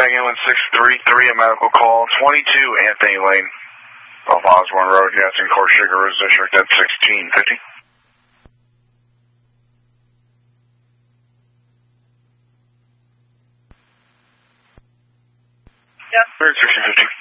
ambulance 633, a medical call, 22 Anthony Lane, off Osborne Road, Gaston Court, Sugar Ridge District at 1650. Yeah. 1650.